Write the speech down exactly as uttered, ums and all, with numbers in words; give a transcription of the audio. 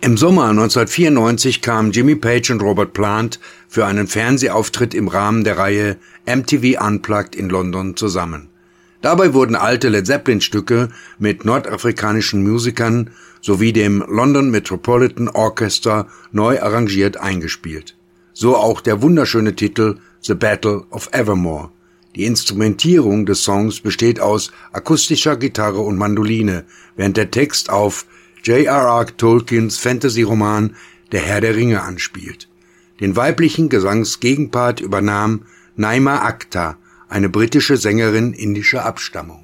Im Sommer neunzehnhundertvierundneunzig kamen Jimmy Page und Robert Plant für einen Fernsehauftritt im Rahmen der Reihe M T V Unplugged in London zusammen. Dabei wurden alte Led Zeppelin-Stücke mit nordafrikanischen Musikern sowie dem London Metropolitan Orchestra neu arrangiert eingespielt. So auch der wunderschöne Titel The Battle of Evermore. Die Instrumentierung des Songs besteht aus akustischer Gitarre und Mandoline, während der Text auf J R R Tolkiens Fantasy-Roman Der Herr der Ringe anspielt. Den weiblichen Gesangsgegenpart übernahm Naima Akhtar, eine britische Sängerin indischer Abstammung.